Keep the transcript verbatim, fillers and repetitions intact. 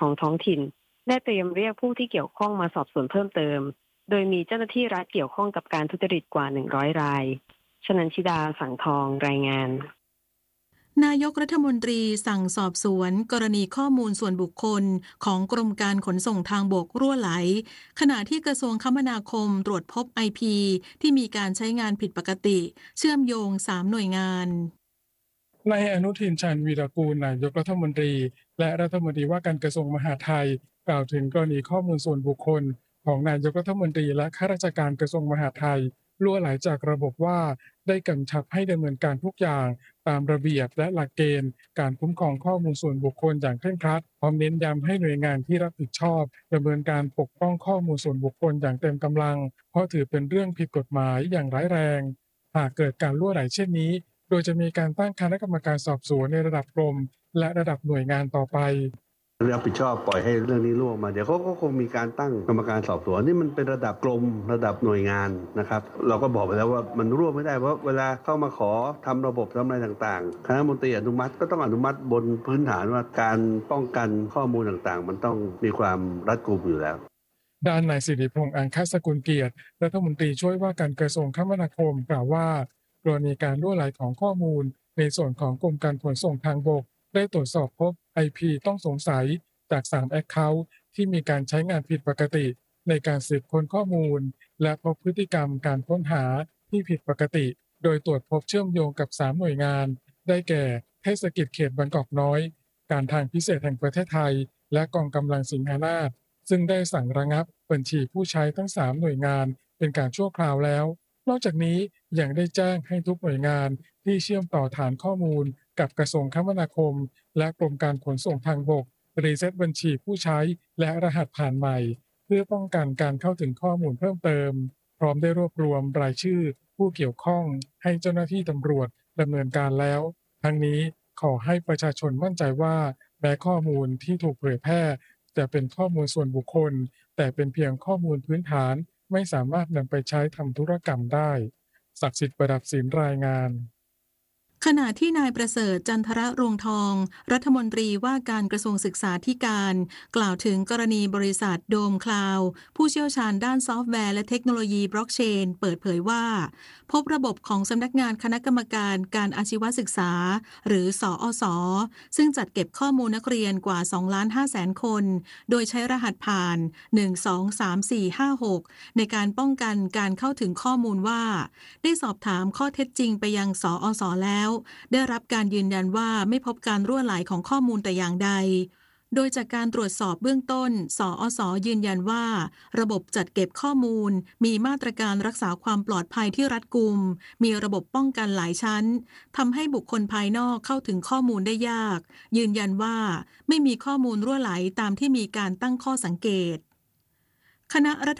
ของท้องถิ่นได้เตรียมเรียกผู้ที่เกี่ยวข้องมาสอบสวนเพิ่มเติมโดยมีเจ้าหน้าที่รัฐเกี่ยวข้องกับการทุจริตกว่าหนึ่งร้อยรายชนันชิดาสังทองรายงานนายกรัฐมนตรีสั่งสอบสวนกรณีข้อมูลส่วนบุคคลของกรมการขนส่งทางบกรั่วไหลขณะที่กระทรวงคมนาคมตรวจพบ ไอ พี ที่มีการใช้งานผิดปกติเชื่อมโยงสามหน่วยงานนายอนุทินชาญวีรกูลนายกรัฐมนตรีและรัฐมนตรีว่าการกระทรวงมหาดไทยกล่าวถึงกรณีข้อมูลส่วนบุคคลของนายกรัฐมนตรีและข้าราชการกระทรวงมหาดไทยรั่วไหลจากระบบว่าได้กำชับให้ดำเนินการทุกอย่างตามระเบียบและหลักเกณฑ์การคุ้มครองข้อมูลส่วนบุคคลอย่างเคร่งครัดพร้อมเน้นย้ำให้หน่วยงานที่รับผิดชอบดำเนินการปกป้องข้อมูลส่วนบุคคลอย่างเต็มกำลังเพราะถือเป็นเรื่องผิดกฎหมายอย่างร้ายแรงหากเกิดการรั่วไหลเช่นนี้โดยจะมีการตั้งคณะกรรมการสอบสวนในระดับกรมและระดับหน่วยงานต่อไปรับผิดชอบปล่อยให้เรื่องนี้ล่วงมาเดี๋ยวเขาก็คงมีการตั้งกรรมการสอบสวนนี่มันเป็นระดับกรมระดับหน่วยงานนะครับเราก็บอกไปแล้วว่ามันร่วมไม่ได้เพราะเวลาเข้ามาขอทำระบบทำอะไรต่างๆคณะมนตรีอนุมัติก็ต้องอนุมัติบนพื้นฐานว่าการป้องกันข้อมูลต่างๆมันต้องมีความรัดกุมอยู่แล้วด้านนายสิริพงษ์อังคสกุลเกียรติรัฐมนตรีช่วยว่าการกระทรวงคมนาคมกล่าวว่ากรณีการรั่วไหลของข้อมูลในส่วนของกรมการขนส่งทางบกได้ตรวจสอบพบ ไอ พี ต้องสงสัยจากสาม Account ที่มีการใช้งานผิดปกติในการสืบค้นข้อมูลและพบพฤติกรรมการค้นหาที่ผิดปกติโดยตรวจพบเชื่อมโยงกับสามหน่วยงานได้แก่เทศกิจเขตบางกอกน้อยการทางพิเศษแห่งประเทศไทยและกองกำลังสิงหราชซึ่งได้สั่งระงับบัญชีผู้ใช้ทั้งสามหน่วยงานเป็นการชั่วคราวแล้วนอกจากนี้ยังได้แจ้งให้ทุกหน่วยงานที่เชื่อมต่อฐานข้อมูลกับกระทรวงคมนาคมและกรมการขนส่งทางบกรีเซ็ตบัญชีผู้ใช้และรหัสผ่านใหม่เพื่อป้องกันการเข้าถึงข้อมูลเพิ่มเติมพร้อมได้รวบรวมรายชื่อผู้เกี่ยวข้องให้เจ้าหน้าที่ตำรวจดำเนินการแล้วทั้งนี้ขอให้ประชาชนมั่นใจว่าแม้ข้อมูลที่ถูกเผยแพร่จะเป็นข้อมูลส่วนบุคคลแต่เป็นเพียงข้อมูลพื้นฐานไม่สามารถนำไปใช้ทำธุรกรรมได้ศักดิ์สิทธิ์ประดับศิลป์รายงานขณะที่นายประเสริฐจันทรรวงทองรัฐมนตรีว่าการกระทรวงศึกษาธิการกล่าวถึงกรณีบริษัทโดมคลาวด์ผู้เชี่ยวชาญด้านซอฟต์แวร์และเทคโนโลยีบล็อกเชนเปิดเผยว่าพบระบบของสำนักงานคณะกรรมการการอาชีวศึกษาหรือสอสซึ่งจัดเก็บข้อมูลนักเรียนกว่า สองล้านห้าแสน คนโดยใช้รหัสผ่านหนึ่ง สอง สาม สี่ ห้า หกในการป้องกันการเข้าถึงข้อมูลว่าได้สอบถามข้อเท็จจริงไปยังสอสแล้วได้รับการยืนยันว่าไม่พบการรั่วไหลของข้อมูลแต่อย่างใดโดยจากการตรวจสอบเบื้องต้นสอสยืนยันว่าระบบจัดเก็บข้อมูลมีมาตรการรักษาความปลอดภัยที่รัดกุมมีระบบป้องกันหลายชั้นทำให้บุคคลภายนอกเข้าถึงข้อมูลได้ยากยืนยันว่าไม่มีข้อมูลรั่วไหลตามที่มีการตั้งข้อสังเกตคณะรั